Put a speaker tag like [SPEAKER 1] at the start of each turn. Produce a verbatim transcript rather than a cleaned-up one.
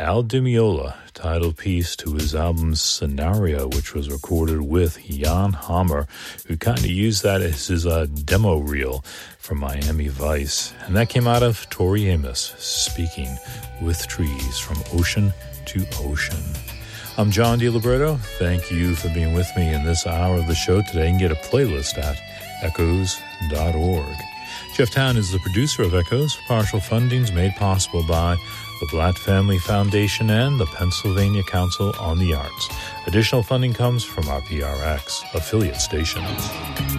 [SPEAKER 1] Al Di Meola, title piece to his album Scenario, which was recorded with Jan Hammer, who kind of used that as his uh, demo reel for Miami Vice. And that came out of Tori Amos, Speaking with Trees, From Ocean to Ocean. I'm John DiLibretto. Thank you for being with me in this hour of the show today. You can get a playlist at echoes dot org. Jeff Town is the producer of Echoes. Partial funding is made possible by the Blatt Family Foundation and the Pennsylvania Council on the Arts. Additional funding comes from our P R X affiliate stations.